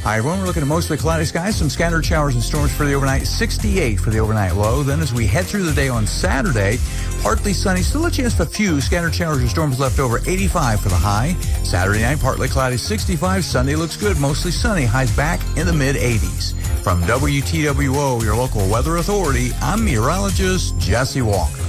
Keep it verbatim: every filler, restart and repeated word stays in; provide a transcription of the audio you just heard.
Hi, everyone. We're looking at mostly cloudy skies, some scattered showers and storms for the overnight, sixty-eight for the overnight low. Then as we head through the day on Saturday, partly sunny, still a chance for a few scattered showers and storms left over, eighty-five for the high. Saturday night, partly cloudy, sixty-five. Sunday looks good, mostly sunny, highs back in the mid-eighties. From W T W O, your local weather authority, I'm meteorologist Jesse Walker.